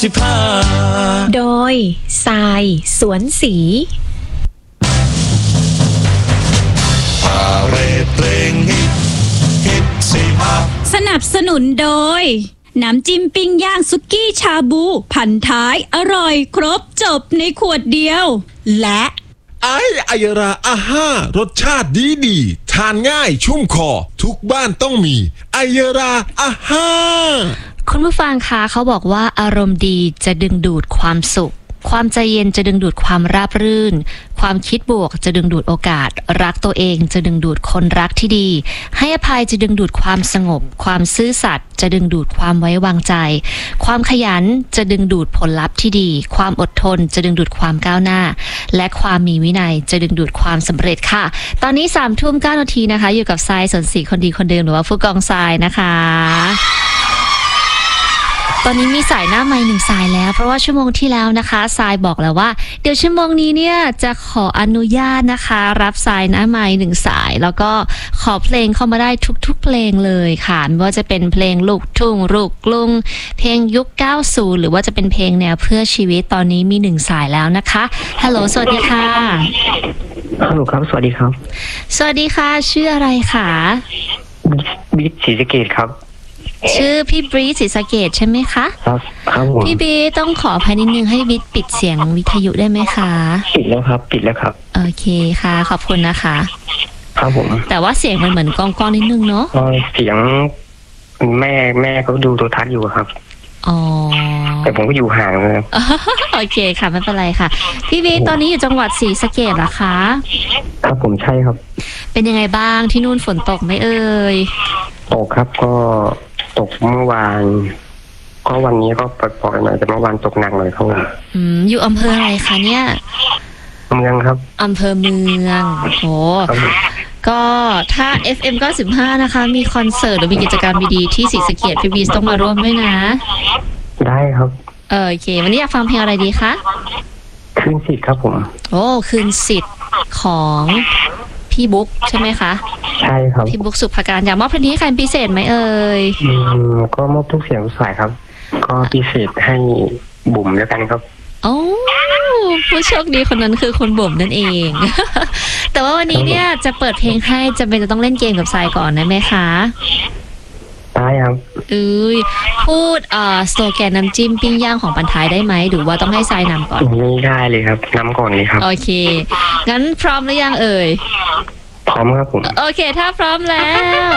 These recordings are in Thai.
โดยทรายสวนสีสนับสนุนโดยน้ำจิ้มปิ้งย่างสุกี้ชาบูพันท้ายอร่อยครบจบในขวดเดียวและไอยราอาห้ารสชาติดีทานง่ายชุ่มคอทุกบ้านต้องมีไอยราอาห้าคุณผู้ฟังคะเขาบอกว่าอารมณ์ดีจะดึงดูดความสุขความใจเย็นจะดึงดูดความราบรื่นความคิดบวกจะดึงดูดโอกาสรักตัวเองจะดึงดูดคนรักที่ดีให้อภัยจะดึงดูดความสงบความซื่อสัตย์จะดึงดูดความไว้วางใจความขยันจะดึงดูดผลลัพธ์ที่ดีความอดทนจะดึงดูดความก้าวหน้าและความมีวินัยจะดึงดูดความสำเร็จค่ะตอนนี้ 3:09 นาทีนะคะอยู่กับทรายสนศรีคนดีคนเดิมหรือว่าผู้กองทรายนะคะตอนนี้มีสายหน้าไมค์1สายแล้วเพราะว่าชั่วโมงที่แล้วนะคะทรายบอกแล้วว่าเดี๋ยวชั่วโมงนี้เนี่ยจะขออนุญาตนะคะรับสายหน้าไมค์1สายแล้วก็ขอเพลงเข้ามาได้ทุกๆเพลงเลยค่ะไม่ว่าจะเป็นเพลงลูกทุ่งลูกกรุงเพลงยุค90หรือว่าจะเป็นเพลงแนวเพื่อชีวิตตอนนี้มี1สายแล้วนะคะฮัลโหลสวัสดีค่ะฮัลโหลครับสวัสดีครับสวัสดีค่ะชื่ออะไรคะบิ๊กศรีสะเกษครับชื่อพี่บรีศรีสะเกษใช่ไหมคะครับผมพี่บีต้องขอภายนิดนึงให้บิ๊กปิดเสียงวิทยุได้ไหมคะปิดแล้วครับโอเคค่ะขอบคุณนะคะครับผมแต่ว่าเสียงมันเหมือนกองนิดนึงเนาะเสียงแม่เขาดูโทรทัศน์อยู่ครับอ๋อแต่ผมก็อยู่ห่างเลยโอเคค่ะไม่เป็นไรค่ะพี่บีตอนนี้อยู่จังหวัดศรีสะเกษเหรอคะครับผมใช่ครับเป็นยังไงบ้างที่นู่นฝนตกไหมเอ่ยตกครับก็ตกเมื่อวานก็วันนี้ก็ปล่อยๆหน่อยแต่เมื่อวานตกหนักหน่อยครับอยู่อำเภออะไรคะเนี่ยเมืองครับอำเภอเมืองโหก็ถ้า FM 95นะคะมีคอนเสิร์ตหรือมีกิจกรรมดีๆที่ศรีสะเกษพี่บีต้องมาร่วมด้วยนะได้ครับโอเควันนี้อยากฟังเพลงอะไรดีคะคืนสิทธิ์ครับผมโอ้คืนสิทธิ์ของพี่บุ๊กใช่ไหมคะใช่ครับพี่บุ๊กสุภการอยากมอบเพลงนี้ให้ใครพิเศษไหมเอ่ยก็มอบทุกเสียงทุกสายครับก็พิเศษให้บุ๋มแล้วกันครับโอ้ผู้โชคดีคนนั้นคือคุณบุ๋มนั่นเอง แต่ว่าวันนี้เนี่ยจะเปิดเพลงให้จำเป็นจะต้องเล่นเกมกับทรายก่อนได้ไหมคะได้ครับพูดสโลแกนน้ำจิ้มปิ้งย่างของปันท้ายได้ไหมหรือว่าต้องให้ทรายนำก่อนไม่ได้เลยครับนำก่อนเลยครับโอเคงั้นพร้อมหรือยังเอ่ยพร้อมครับผมโอเคถ้าพร้อมแล้ว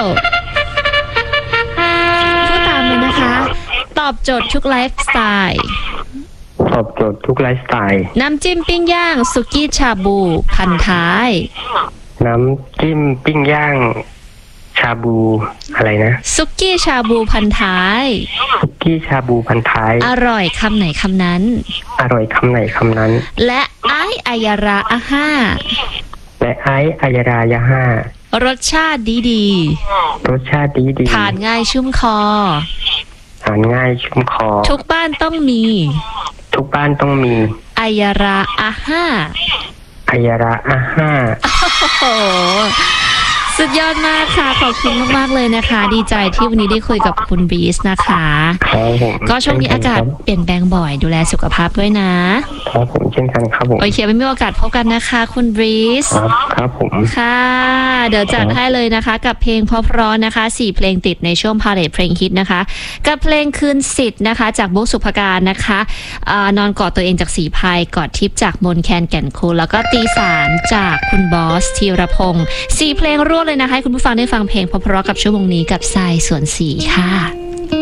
พูดตามเลยนะคะตอบโจทย์ทุกไลฟ์สไตล์ตอบโจทย์ทุกไลฟ์สไตล์น้ำจิ้มปิ้งย่างสุกี้ชาบูพันท้ายน้ำจิ้มปิ้งย่างชาบูอะไรนะสุกี้ชาบูพันท้ายสุกี้ชาบูพันท้ายอร่อยคำไหนคำนั้นอร่อยคำไหนคำนั้นและไอยาราอาห้าและไอยารายาห้ารสชาติดีรสชาติดีทานง่ายชุ่มคอทานง่ายชุ่มคอทุกบ้านต้องมีทุกบ้านต้องมีไอยาราอาห้าไอยาราอาห้าโอ้โหสุดยอดมากค่ะขอบคุณมากๆเลยนะคะดีใจที่วันนี้ได้คุยกับคุณบีสนะคะก็ช่วงนี้อากาศเปลี่ยนแปลงบ่อยดูแลสุขภาพด้วยนะครับผมเช่นกันครับผมโอเคไม่มีโอกาสพบกันนะคะคุณบีสครับผมค่ะเดี๋ยวจัดให้เลยนะคะกับเพลงเพราะๆนะคะ4เพลงติดในช่วงพาเลทเพลงฮิตนะคะกับเพลงคืนสิทธิ์นะคะจากบุ๊กสุภการนะคะนอนกอดตัวเองจากสีภัยกอดทิพย์จากมนแคนแก่นคูลแล้วก็ตีสารจากคุณบอสธีรพงศ์4เพลงรวดเลยนะคะให้คุณผู้ฟังได้ฟังเพลงเพราะๆกับชั่วโมงนี้กับทรายสวนสีค่ะ